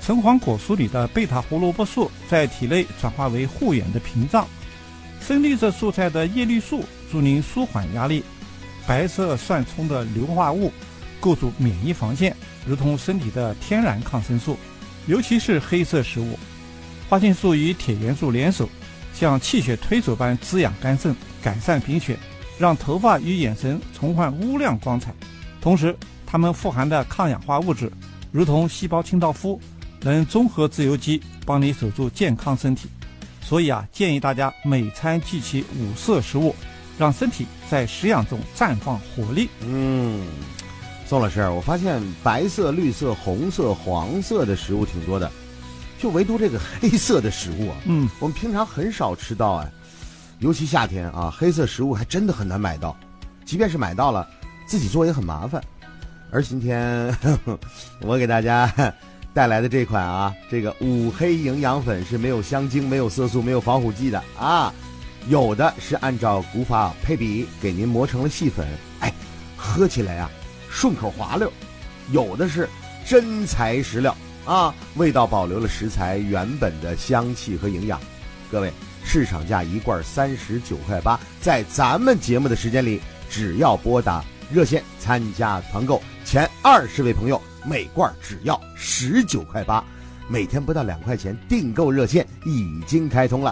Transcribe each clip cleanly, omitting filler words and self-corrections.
橙黄果蔬里的贝塔胡萝卜素在体内转化为护眼的屏障，深绿色蔬菜的叶绿素助您舒缓压力，白色蒜葱的硫化物构筑免疫防线，如同身体的天然抗生素。尤其是黑色食物，花青素与铁元素联手，像气血推手般滋养肝肾，改善贫血，让头发与眼神重焕乌亮光彩。同时它们富含的抗氧化物质如同细胞清道夫，能综合自由基，帮你守住健康身体。所以建议大家每餐记起5色食物，让身体在食养中绽放活力。 宋老师，我发现白色、绿色、红色、黄色的食物挺多的，就唯独这个黑色的食物我们平常很少吃到尤其夏天黑色食物还真的很难买到，即便是买到了，自己做也很麻烦。而今天我给大家带来的这款这个五黑营养粉是没有香精、没有色素、没有防腐剂的有的是按照古法配比给您磨成了细粉，喝起来顺口滑溜；有的是真材实料味道保留了食材原本的香气和营养。各位，市场价1罐39.8块，在咱们节目的时间里，只要拨打热线参加团购，前20位朋友每罐只要19.8块，每天不到2块钱，订购热线已经开通了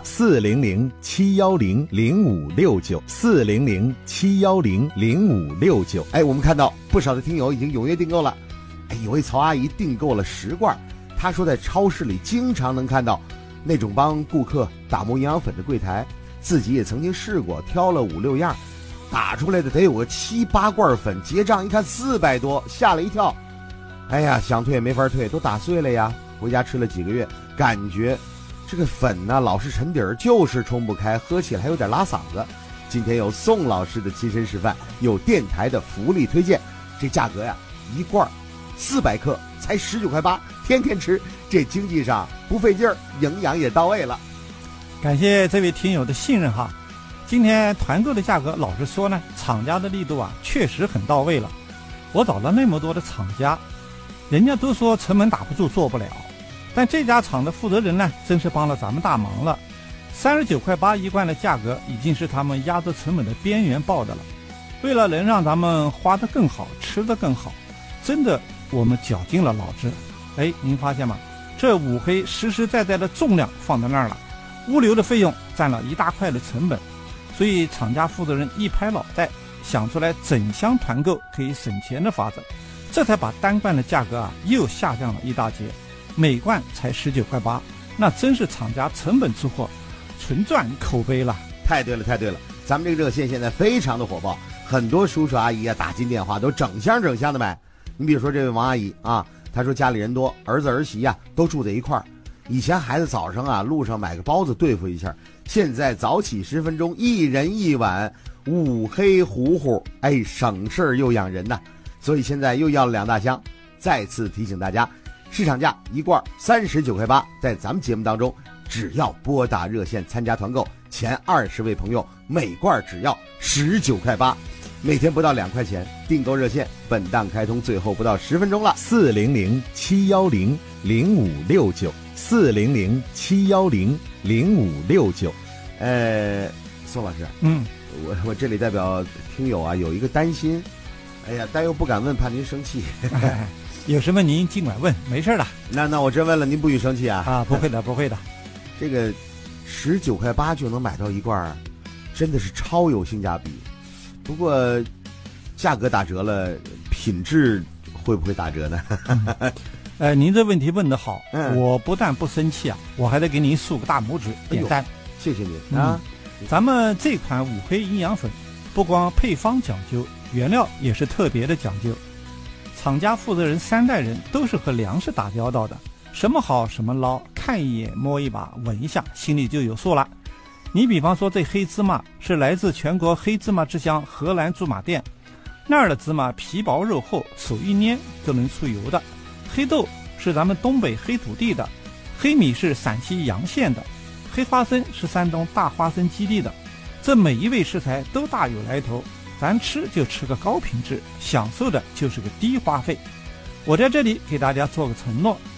，400-710-0569，400-710-0569。我们看到不少的听友已经踊跃订购了。有位曹阿姨订购了10罐，她说在超市里经常能看到那种帮顾客打磨营养粉的柜台，自己也曾经试过，挑了5、6样，打出来的得有个7、8罐粉，结账一看400多，吓了一跳。想退也没法退，都打碎了呀。回家吃了几个月，感觉这个粉老是沉底儿，就是冲不开，喝起来还有点拉嗓子。今天有宋老师的亲身示范，有电台的福利推荐，这价格1罐400克才19.8块，天天吃，这经济上不费劲儿，营养也到位了。 感谢这位听友的信任今天团购的价格，老实说呢，厂家的力度确实很到位了。我找了那么多的厂家，人家都说成本打不住，做不了。但这家厂的负责人呢，真是帮了咱们大忙了。39.8块1罐的价格，已经是他们压着成本的边缘报的了。为了能让咱们花得更好，吃得更好，真的我们绞尽了脑汁。您发现吗？这五黑实实在在的重量放在那儿了，物流的费用占了一大块的成本。所以厂家负责人一拍脑袋，想出来整箱团购可以省钱的法子，这才把单罐的价格又下降了一大截，每罐才19.8块，那真是厂家成本出货，纯赚口碑了。 太对了，太对了，咱们这个热线现在非常的火爆，很多叔叔阿姨打进电话都整箱整箱的买。你比如说这位王阿姨她说家里人多，儿子儿媳都住在一块儿，以前孩子早上路上买个包子对付一下，现在早起10分钟，一人1碗五黑糊糊，省事儿又养人呐。所以现在又要了2大箱。再次提醒大家，市场价1罐39.8块，在咱们节目当中，只要拨打热线参加团购，前20位朋友每罐只要19.8块，每天不到2块钱，订购热线本档开通，最后不到10分钟了，400-710-0569，400-710-0569。宋老师，我这里代表听友有一个担心，但又不敢问，怕您生气。 有什么您尽管问，没事的。 那我真问了，您不许生气不会的，不会的。 这个19.8块就能买到1罐，真的是超有性价比。不过价格打折了，品质会不会打折呢？ 您这问题问得好，我不但不生气我还得给您竖个大拇指，点赞。 谢谢您咱们这款五黑营养粉不光配方讲究，原料也是特别的讲究。厂家负责人3代人都是和粮食打交道的，什么好什么捞，看一眼摸一把闻一下，心里就有数了。你比方说这黑芝麻是来自全国黑芝麻之乡荷兰驻马店，那儿的芝麻皮薄肉厚，手一捏就能出油的。黑豆是咱们东北黑土地的，黑米是陕西洋县的，黑花生是山东大花生基地的。这每一味食材都大有来头，咱吃就吃个高品质，享受的就是个低花费。我在这里给大家做个承诺，